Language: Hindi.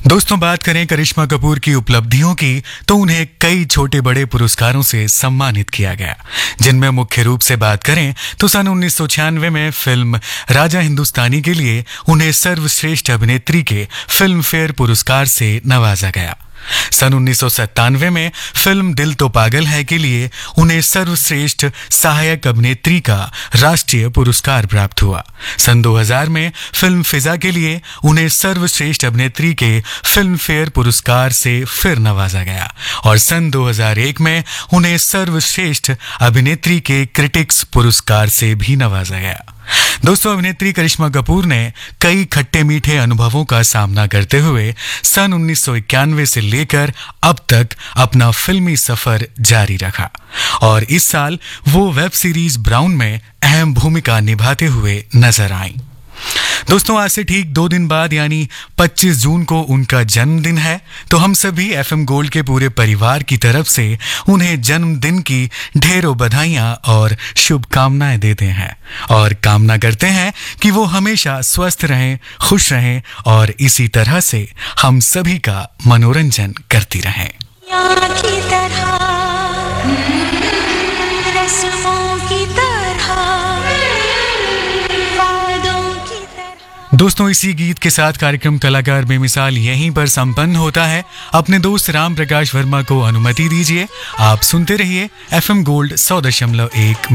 दोस्तों, बात करें करिश्मा कपूर की उपलब्धियों की तो उन्हें कई छोटे बड़े पुरस्कारों से सम्मानित किया गया, जिनमें मुख्य रूप से बात करें तो सन 1996 में फिल्म राजा हिंदुस्तानी के लिए उन्हें सर्वश्रेष्ठ अभिनेत्री के फिल्म फेयर पुरस्कार से नवाजा गया। सन 1997 में फिल्म दिल तो पागल है के लिए उन्हें सर्वश्रेष्ठ सहायक अभिनेत्री का राष्ट्रीय पुरस्कार प्राप्त हुआ। सन 2000 में फिल्म फिजा के लिए उन्हें सर्वश्रेष्ठ अभिनेत्री के फिल्म फेयर पुरस्कार से फिर नवाजा गया और सन 2001 में उन्हें सर्वश्रेष्ठ अभिनेत्री के क्रिटिक्स पुरस्कार से भी नवाजा गया। दोस्तों, अभिनेत्री करिश्मा कपूर ने कई खट्टे मीठे अनुभवों का सामना करते हुए सन 1991 से लेकर अब तक अपना फिल्मी सफर जारी रखा और इस साल वो वेब सीरीज ब्राउन में अहम भूमिका निभाते हुए नजर आईं। दोस्तों, आज से ठीक 2 दिन बाद यानी 25 जून को उनका जन्मदिन है, तो हम सभी एफएम गोल्ड के पूरे परिवार की तरफ से उन्हें जन्मदिन की ढेरों बधाइयां और शुभकामनाएं देते हैं और कामना करते हैं कि वो हमेशा स्वस्थ रहें, खुश रहें और इसी तरह से हम सभी का मनोरंजन करती रहें। दोस्तों, इसी गीत के साथ कार्यक्रम कलाकार बेमिसाल यहीं पर संपन्न होता है। अपने दोस्त राम प्रकाश वर्मा को अनुमति दीजिए। आप सुनते रहिए एफएम गोल्ड 100.1